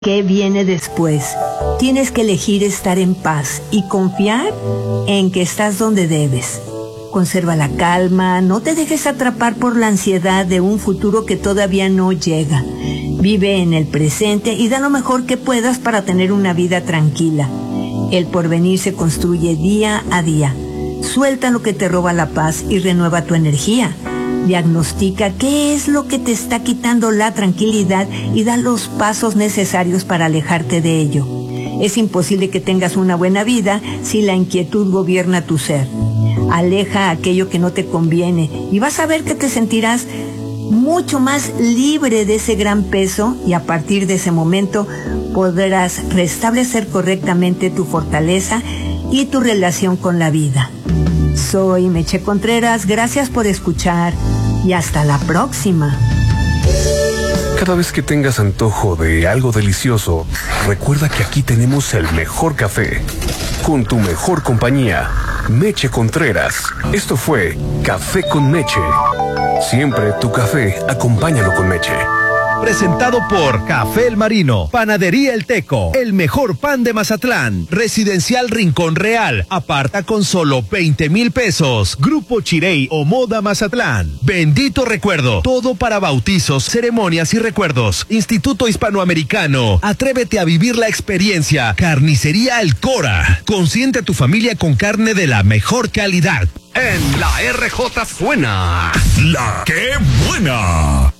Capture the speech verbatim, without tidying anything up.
¿Qué viene después? Tienes que elegir estar en paz y confiar en que estás donde debes. Conserva la calma, no te dejes atrapar por la ansiedad de un futuro que todavía no llega. Vive en el presente y da lo mejor que puedas para tener una vida tranquila. El porvenir se construye día a día. Suelta lo que te roba la paz y renueva tu energía. Diagnostica qué es lo que te está quitando la tranquilidad y da los pasos necesarios para alejarte de ello. Es imposible que tengas una buena vida si la inquietud gobierna tu ser. Aleja aquello que no te conviene y vas a ver que te sentirás mucho más libre de ese gran peso y a partir de ese momento podrás restablecer correctamente tu fortaleza y tu relación con la vida. Soy Meche Contreras, gracias por escuchar y hasta la próxima. Cada vez que tengas antojo de algo delicioso, recuerda que aquí tenemos el mejor café, con tu mejor compañía, Meche Contreras. Esto fue Café con Meche. Siempre tu café, acompáñalo con Meche. Presentado por Café El Marino, Panadería El Teco, el mejor pan de Mazatlán, Residencial Rincón Real, aparta con solo veinte mil pesos, Grupo Chirey o Moda Mazatlán, Bendito Recuerdo, todo para bautizos, ceremonias y recuerdos, Instituto Hispanoamericano, atrévete a vivir la experiencia, Carnicería El Cora, consiente a tu familia con carne de la mejor calidad. En la R J suena La Que Buena.